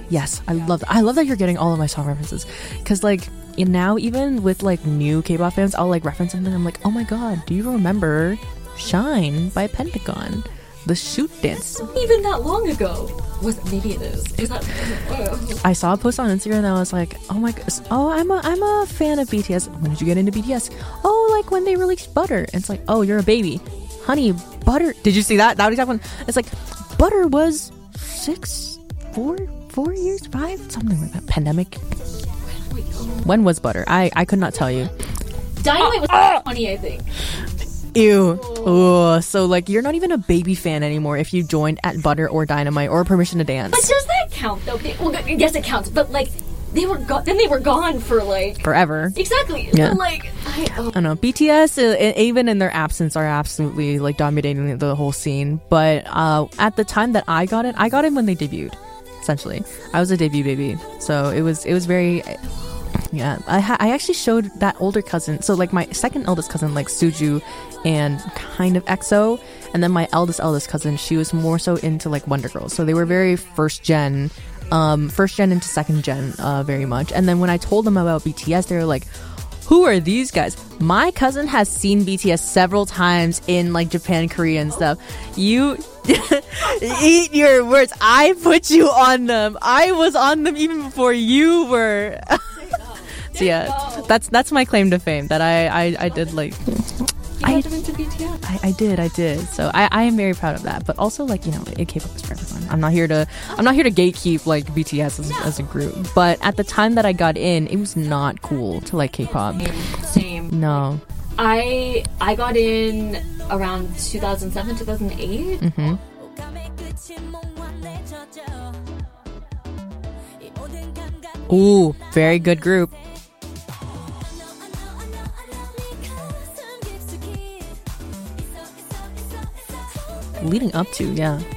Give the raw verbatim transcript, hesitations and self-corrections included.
Yes, I love that. I love that you're getting all of my song references. Because, like, in now, even with, like, new K-pop fans, I'll, like, reference something. I'm like, oh my god, do you remember Shine by Pentagon? The shoot dance. Even that long ago. Was maybe it is. Is that? I saw a post on Instagram that was like, oh my god, oh I'm a I'm a fan of B T S. When did you get into B T S? Oh, like when they released Butter. And it's like, oh, you're a baby, honey. Butter. Did you see that? That exact one. It's like, Butter was six, four, four years, five, something like that. Pandemic. When was Butter? I I could not tell you. Dynamite was uh, twenty, I think. Ew. Oh, so like you're not even a baby fan anymore if you joined at Butter or Dynamite or Permission to Dance. But does that count though? Well, yes, it counts. But like, they were go- then they were gone for like forever. Exactly. Yeah. So, like, I, oh. I don't know. B T S, uh, even in their absence, are absolutely like dominating the whole scene. But uh, at the time that I got it, I got it when they debuted. Essentially, I was a debut baby, so it was it was very. Yeah, I ha- I actually showed that older cousin. So like my second eldest cousin, like Suju, and kind of E X O, and then my eldest eldest cousin, she was more so into like Wonder Girls. So they were very first gen, um, first gen into second gen, uh, very much. And then when I told them about B T S, they were like, "Who are these guys?" My cousin has seen B T S several times in like Japan, Korea, and stuff. You eat your words. I put you on them. I was on them even before you were. So yeah, that's that's my claim to fame, that I I, I did like I, into B T S. I I did I did so I, I am very proud of that. But also, like, you know, it K-pop is for everyone. I'm not here to I'm not here to gatekeep like B T S as, no. as a group. But at the time that I got in, it was not cool to like K-pop. Same. No. I I got in around two thousand seven, two thousand eight. Mm-hmm. Ooh, very good group. Leading up to, yeah.